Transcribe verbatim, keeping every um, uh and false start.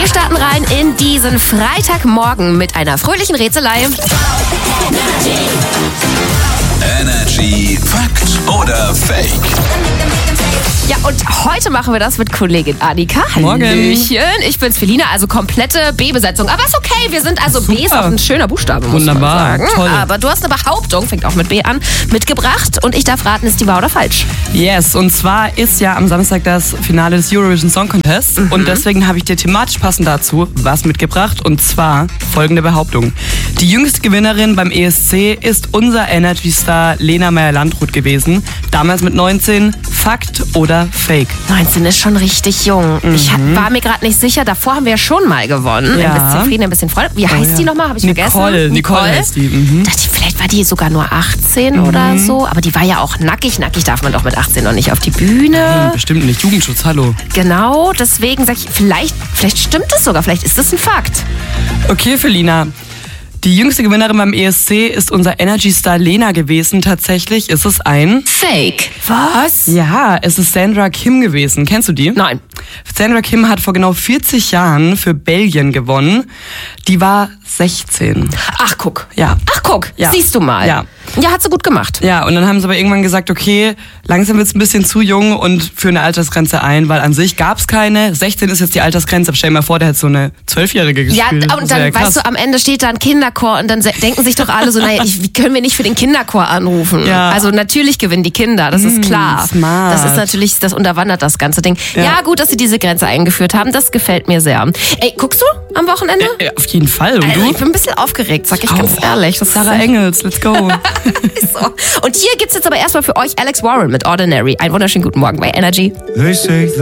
Wir starten rein in diesen Freitagmorgen mit einer fröhlichen Rätselei. Energy Fakt oder Fake? Ja, und heute machen wir das mit Kollegin Annika. Morgen. Hallöchen. Ich bin's, Felina, also komplette B-Besetzung. Aber ist okay, wir sind also B, ist auch ein schöner Buchstabe, muss Wunderbar. man sagen. Toll. Aber du hast eine Behauptung, fängt auch mit B an, mitgebracht. Und ich darf raten, ist die wahr oder falsch? Yes, und zwar ist ja am Samstag das Finale des Eurovision Song Contest. Mhm. Und deswegen habe ich dir thematisch passend dazu was mitgebracht. Und zwar folgende Behauptung. Die jüngste Gewinnerin beim E S C ist unser Energy-Star Lena Meyer-Landrut gewesen. Damals mit neunzehn. Fakt oder Fake? neunzehn ist schon richtig jung. Mhm. Ich war mir gerade nicht sicher. Davor haben wir ja schon mal gewonnen. Ja. Ein bisschen Frieden, ein bisschen Freude. Wie heißt Oh, ja. die nochmal? Habe ich Nicole. vergessen? Nicole heißt die. Mhm. Dachte ich, vielleicht war die sogar nur achtzehn mhm. oder so. Aber die war ja auch nackig. Nackig darf man doch mit achtzehn noch nicht auf die Bühne. Nein, bestimmt nicht. Jugendschutz, hallo. Genau, deswegen sage ich, vielleicht, vielleicht stimmt es sogar. Vielleicht ist das ein Fakt. Okay, Felina. Die jüngste Gewinnerin beim E S C ist unser Energy-Star Lena gewesen. Tatsächlich ist es ein... Fake. Was? Ja, es ist Sandra Kim gewesen. Kennst du die? Nein. Sandra Kim hat vor genau vierzig Jahren für Belgien gewonnen. Die war sechzehn. Ach, guck. Ja. Ach, guck. Ja. Siehst du mal. Ja. Ja, hat sie gut gemacht. Ja, und dann haben sie aber irgendwann gesagt, okay, langsam wird's ein bisschen zu jung und führen eine Altersgrenze ein, weil an sich gab's keine. sechzehn ist jetzt die Altersgrenze, aber stell dir mal vor, der hätte so eine Zwölfjährige Ja, gespielt. und Das dann, wär ja krass. weißt du, am Ende steht da ein Kinderchor und dann se- denken sich doch alle so, naja, ich, wie können wir nicht für den Kinderchor anrufen? Ja. Also natürlich gewinnen die Kinder, das ist Mm, klar. smart. Das ist natürlich, das unterwandert das ganze Ding. Ja. Ja. gut, dass sie diese Grenze eingeführt haben, das gefällt mir sehr. Ey, guckst du am Wochenende? Ja, auf jeden Fall. Und Also, du? ich bin ein bisschen aufgeregt, sag ich ganz Auch. ehrlich. Das Sarah ist Engels, let's go. so. Und hier gibt's jetzt aber erstmal für euch Alex Warren mit Ordinary. Einen wunderschönen guten Morgen bei Energy. They say the